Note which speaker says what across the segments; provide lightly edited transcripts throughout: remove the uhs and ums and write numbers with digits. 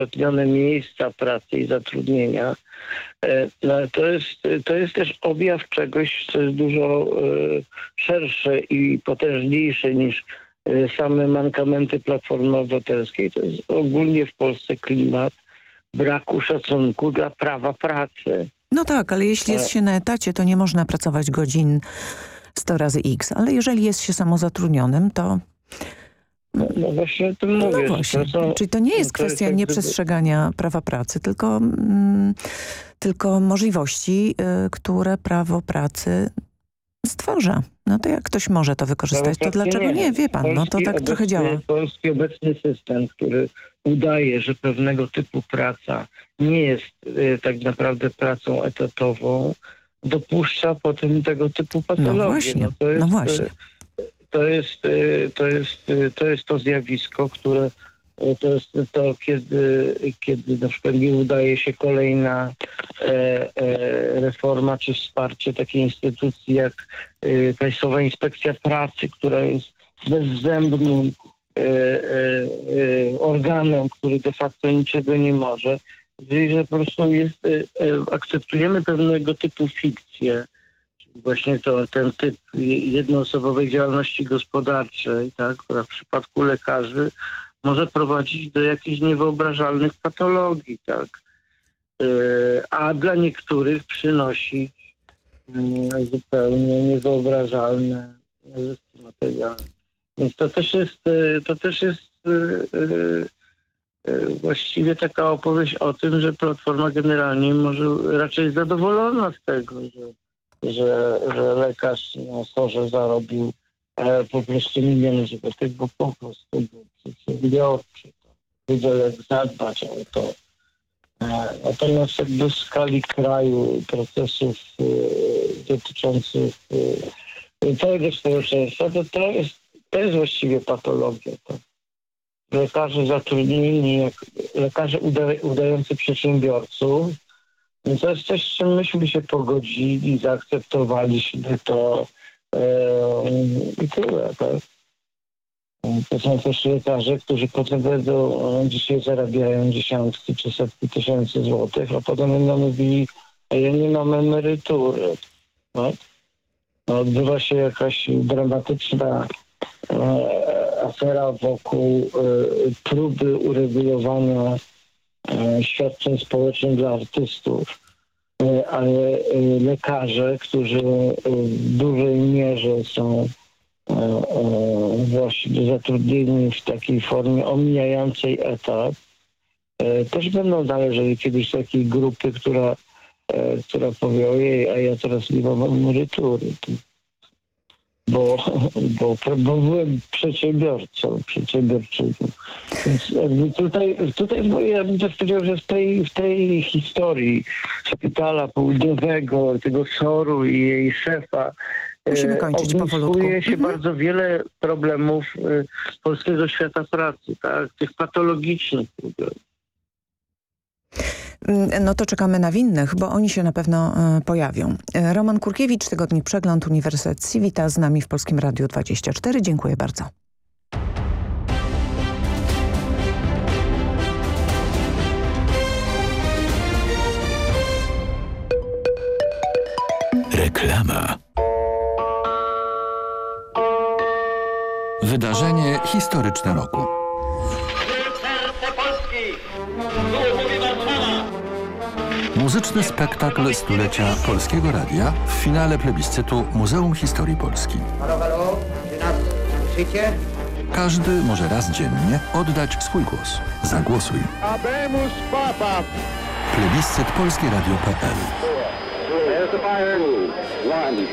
Speaker 1: zapewnione miejsca pracy i zatrudnienia. No, ale to jest też objaw czegoś, co jest dużo szersze i potężniejsze niż same mankamenty Platformy Obywatelskiej. To jest ogólnie w Polsce klimat braku szacunku dla prawa pracy.
Speaker 2: No tak, ale jeśli jest się na etacie, to nie można pracować godzin 100 razy X. Ale jeżeli jest się samozatrudnionym, to...
Speaker 1: No właśnie o tym mówię.
Speaker 2: No właśnie. Czyli to nie jest kwestia nieprzestrzegania prawa pracy, tylko możliwości, które prawo pracy stwarza. No to jak ktoś może to wykorzystać, to dlaczego nie? Wie pan, no to tak trochę działa.
Speaker 1: Polski obecny system, który udaje, że pewnego typu praca nie jest tak naprawdę pracą etatową, dopuszcza potem tego typu patologie.
Speaker 2: No właśnie.
Speaker 1: To jest to zjawisko, które to jest to, kiedy na przykład nie udaje się kolejna reforma czy wsparcie takiej instytucji jak Państwowa Inspekcja Pracy, która jest bezzębnym organem, który de facto niczego nie może. Czyli, że po prostu akceptujemy pewnego typu fikcję, właśnie ten typ jednoosobowej działalności gospodarczej, tak, która w przypadku lekarzy może prowadzić do jakichś niewyobrażalnych patologii, tak, a dla niektórych przynosi zupełnie niewyobrażalne zyski materialne. Więc to też jest właściwie taka opowieść o tym, że Platforma generalnie może raczej jest zadowolona z tego, że lekarz na SOR-ze zarobił po prostu miliony złotych, bo po prostu był przedsiębiorczy. Wiedział, jak zadbać o to. Natomiast jakby w skali kraju procesów dotyczących całego społeczeństwa, to jest właściwie patologia. Tak? Lekarze zatrudnieni, lekarze udający przedsiębiorców, to jest coś, z czym myśmy się pogodzili, zaakceptowaliśmy to i tyle, tak? To są też lekarze, którzy potem dzisiaj zarabiają dziesiątki czy setki tysięcy złotych, a potem będą mówili, a ja nie mam emerytury. Tak? No, odbywa się jakaś dramatyczna afera wokół próby uregulowania świadczeń społecznych dla artystów, ale lekarze, którzy w dużej mierze są właśnie zatrudnieni w takiej formie omijającej etat, też będą należeli kiedyś do takiej grupy, która powie, ojej, a ja teraz nie mam emerytury. Bo byłem przedsiębiorczynią. Więc jakby tutaj ja bym też powiedział, że w tej historii Szpitala Południowego, tego SOR-u i jej szefa
Speaker 2: musimy kończyć powolutku.
Speaker 1: się bardzo wiele problemów polskiego świata pracy, tak? Tych patologicznych problemów.
Speaker 2: No to czekamy na winnych, bo oni się na pewno pojawią. Roman Kurkiewicz, Tygodnik Przegląd, Uniwersytet Civitas z nami w Polskim Radiu 24. Dziękuję bardzo.
Speaker 3: Reklama. Wydarzenie historyczne roku. Muzyczny spektakl stulecia Polskiego Radia w finale plebiscytu Muzeum Historii Polski.
Speaker 4: Halo, czy nas słyszycie?
Speaker 3: Każdy może raz dziennie oddać swój głos. Zagłosuj.
Speaker 5: Habemus Papa.
Speaker 3: Plebiscyt polskieradio.pl.
Speaker 5: There's the fire. 1,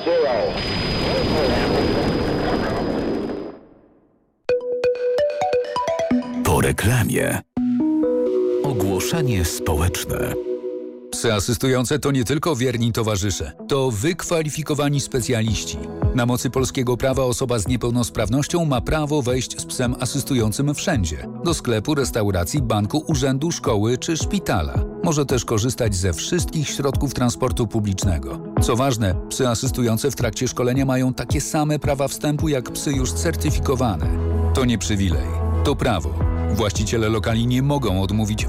Speaker 5: 0.
Speaker 3: Po reklamie. Ogłoszenie społeczne.
Speaker 6: Psy asystujące to nie tylko wierni towarzysze, to wykwalifikowani specjaliści. Na mocy polskiego prawa osoba z niepełnosprawnością ma prawo wejść z psem asystującym wszędzie. Do sklepu, restauracji, banku, urzędu, szkoły czy szpitala. Może też korzystać ze wszystkich środków transportu publicznego. Co ważne, psy asystujące w trakcie szkolenia mają takie same prawa wstępu jak psy już certyfikowane. To nie przywilej, to prawo. Właściciele lokali nie mogą odmówić